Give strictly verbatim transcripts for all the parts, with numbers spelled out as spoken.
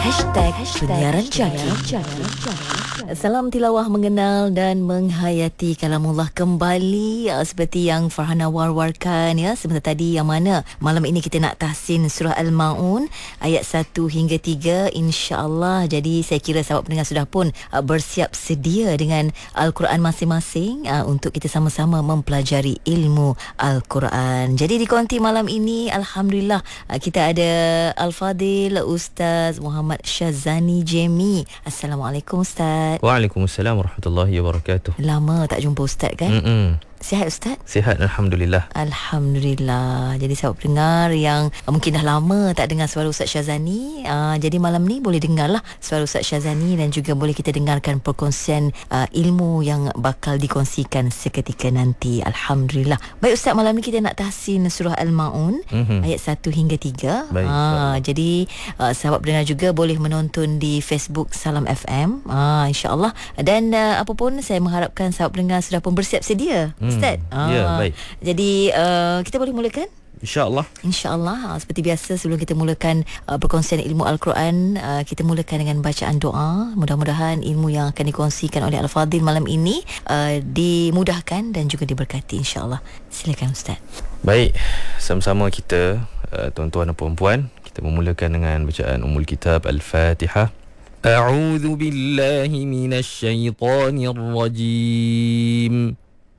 Hashtag Penyiaran Jaki. Salam tilawah mengenal dan menghayati kalamullah kembali, uh, seperti yang Farhana war-warkan ya sebentar tadi, yang mana malam ini kita nak tahsin surah Al-Maun ayat satu hingga tiga, insya-Allah. Jadi saya kira sahabat pendengar sudah pun uh, bersiap sedia dengan Al-Quran masing-masing uh, untuk kita sama-sama mempelajari ilmu Al-Quran. Jadi di konti malam ini alhamdulillah uh, kita ada Al-Fadil Ustaz Muhammad Syazani Jemi. Assalamualaikum Ustaz. Waalaikumsalam warahmatullahi wabarakatuh. Lama tak jumpa Ustaz kan? Mm-mm. Sihat Ustaz? Sihat, Alhamdulillah. Alhamdulillah. Jadi sahabat pendengar yang uh, mungkin dah lama tak dengar suara Ustaz Syazani, uh, jadi malam ni boleh dengarlah suara Ustaz Syazani, dan juga boleh kita dengarkan perkongsian uh, ilmu yang bakal dikongsikan seketika nanti. Alhamdulillah. Baik Ustaz, malam ni kita nak tahsin surah Al-Maun mm-hmm. ayat satu hingga tiga. Baik, uh, jadi uh, sahabat pendengar juga boleh menonton di Facebook Salam F M, uh, insya-Allah. Dan uh, apa pun saya mengharapkan sahabat pendengar sudah pun bersiap sedia. Hmm. Ustaz. Ah, ya, baik. Jadi uh, kita boleh mulakan? InsyaAllah. InsyaAllah. Seperti biasa, sebelum kita mulakan uh, perkongsian ilmu Al-Quran, uh, kita mulakan dengan bacaan doa. Mudah-mudahan ilmu yang akan dikongsikan oleh Al-Fadhil malam ini uh, dimudahkan dan juga diberkati, insyaAllah. Silakan Ustaz. Baik, sama-sama kita, uh, tuan-tuan dan puan-puan, kita memulakan dengan bacaan Ummul Kitab Al-Fatihah. A'udzu billahi minasy syaithanir rajim.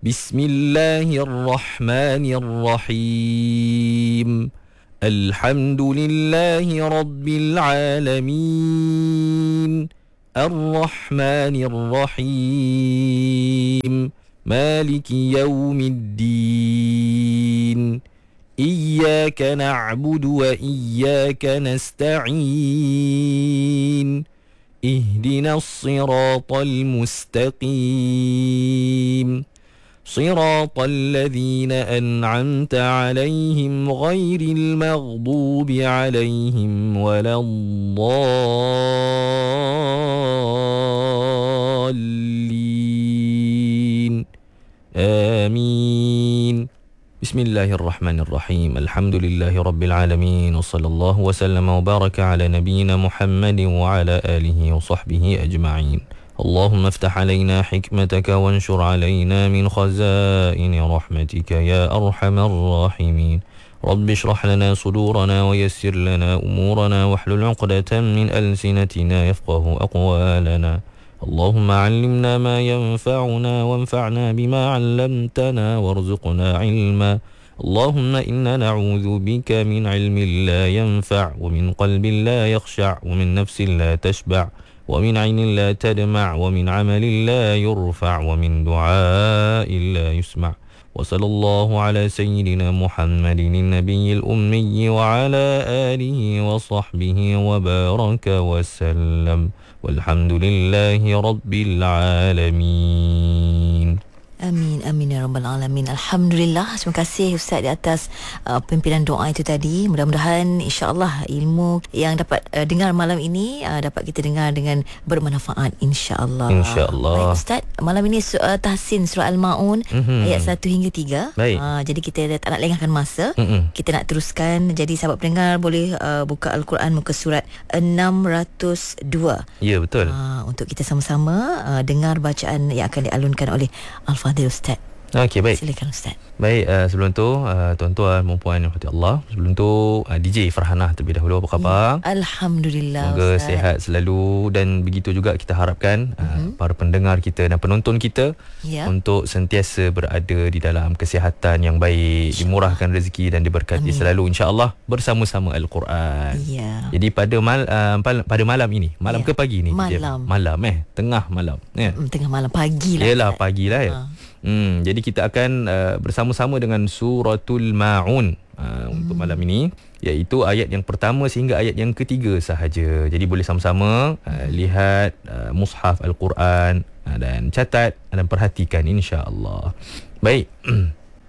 Bismillahirrahmanirrahim. Alhamdulillahi rabbil alamin. Ar-Rahmanir-Rahim. Maliki yaumiddin. Iyyaka na'budu wa iyyaka nasta'in. Ihdinas siratal mustaqim. صراط الذين أنعمت عليهم غير المغضوب عليهم ولا الضالين آمين. بسم الله الرحمن الرحيم. الحمد لله رب العالمين، وصلى الله وسلم وبارك على نبينا محمد وعلى آله وصحبه أجمعين. اللهم افتح علينا حكمتك وانشر علينا من خزائن رحمتك يا أرحم الراحمين. رب اشرح لنا صدورنا ويسر لنا أمورنا واحلل عقدة من ألسنتنا يفقه أقوالنا. اللهم علمنا ما ينفعنا وانفعنا بما علمتنا وارزقنا علما. اللهم إنا نعوذ بك من علم لا ينفع ومن قلب لا يخشع ومن نفس لا تشبع ومن عين لا تدمع ومن عمل لا يرفع ومن دعاء لا يسمع. وصلى الله على سيدنا محمد النبي الأمي وعلى آله وصحبه وبارك وسلم والحمد لله رب العالمين. Amin, amin ya rabbal alamin. Alhamdulillah. Terima kasih Ustaz di atas uh, pimpinan doa itu tadi. Mudah-mudahan insya-Allah ilmu yang dapat uh, dengar malam ini uh, dapat kita dengar dengan bermanfaat, insya-Allah. Insya-Allah. Baik Ustaz, malam ini uh, tahsin surah Al-Maun mm-hmm. ayat satu hingga tiga. Uh, jadi kita tak nak lengahkan masa. Mm-hmm. Kita nak teruskan. Jadi sahabat pendengar boleh uh, buka Al-Quran muka surat enam ratus dua. Ya, betul. Uh, untuk kita sama-sama uh, dengar bacaan yang akan dialunkan oleh Al-Fadhil Ustaz. Okey, baik. Silakan Ustaz. Baik, uh, sebelum tu uh, tuan-tuan dan puan yang dirahmati Allah, sebelum tu uh, D J Farhana terlebih dahulu, apa khabar? Ya, Alhamdulillah. Semoga Ustaz sihat selalu, dan begitu juga kita harapkan uh, uh-huh. para pendengar kita dan penonton kita ya. untuk sentiasa berada di dalam kesihatan yang baik, dimurahkan rezeki dan diberkati Amin. selalu, insya-Allah, bersama-sama Al-Quran. Ya. Jadi pada mal uh, pada malam ini, malam ya. ke pagi ni? Malam. Malam eh, tengah malam. Ya. Hmm, tengah malam, pagilah. Yalah, pagilah ya. Ha. Hmm, jadi kita akan uh, bersama-sama dengan suratul Maun uh, hmm. untuk malam ini, iaitu ayat yang pertama sehingga ayat yang ketiga sahaja. Jadi boleh sama-sama uh, lihat uh, mushaf Al-Quran uh, dan catat dan perhatikan, insya-Allah. Baik.